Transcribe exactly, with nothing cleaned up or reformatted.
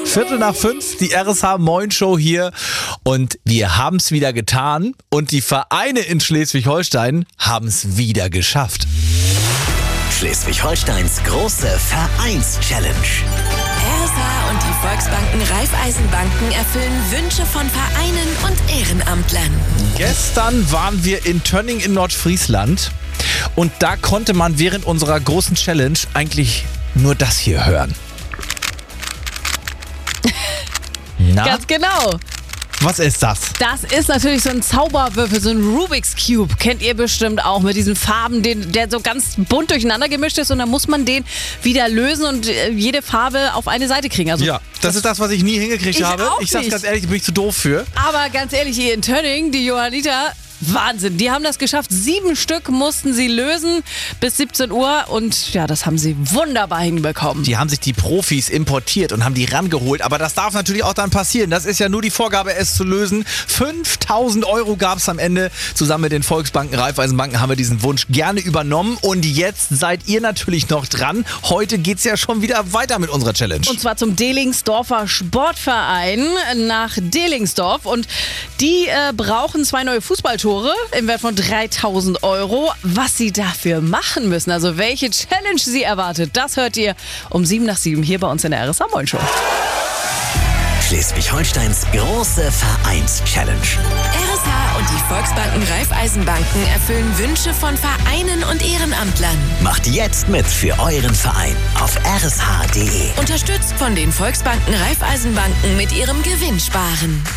Viertel nach fünf, die R S H Moin Show hier und wir haben es wieder getan und die Vereine in Schleswig-Holstein haben es wieder geschafft. Schleswig-Holsteins große Vereins-Challenge. R S H und die Volksbanken Raiffeisenbanken erfüllen Wünsche von Vereinen und Ehrenamtlern. Gestern waren wir in Tönning in Nordfriesland und da konnte man während unserer großen Challenge eigentlich nur das hier hören. Na? Ganz genau. Was ist das? Das ist natürlich so ein Zauberwürfel, so ein Rubik's Cube. Kennt ihr bestimmt auch mit diesen Farben, den, der so ganz bunt durcheinander gemischt ist. Und dann muss man den wieder lösen und äh, jede Farbe auf eine Seite kriegen. Also, Ja, das ist das, was ich nie hingekriegt Ich habe. auch Ich sag's nicht. ganz ehrlich, da bin ich zu doof für. aber ganz ehrlich, hier in Tönning, die Johanniter, Wahnsinn. Die haben das geschafft. Sieben Stück mussten sie lösen bis siebzehn Uhr. Und ja, das haben sie wunderbar hinbekommen. Die haben sich die Profis importiert und haben die rangeholt. Aber das darf natürlich auch dann passieren. Das ist ja nur die Vorgabe, es zu lösen. fünftausend Euro gab es am Ende. Zusammen mit den Volksbanken, Raiffeisenbanken haben wir diesen Wunsch gerne übernommen. Und jetzt seid ihr natürlich noch dran. Heute geht's ja schon wieder weiter mit unserer Challenge. Und zwar zum Delingsdorfer Sportverein nach Delingsdorf. Und die äh, brauchen zwei neue Fußballtore im Wert von dreitausend Euro. Was sie dafür machen müssen, also welche Challenge sie erwartet, das hört ihr um sieben nach sieben hier bei uns in der R S H Moin Show. Schleswig-Holsteins große Vereins-Challenge. R S H und die Volksbanken Raiffeisenbanken erfüllen Wünsche von Vereinen und Ehrenamtlern. Macht jetzt mit für euren Verein auf r s h punkt d e. Unterstützt von den Volksbanken Raiffeisenbanken mit ihrem Gewinnsparen.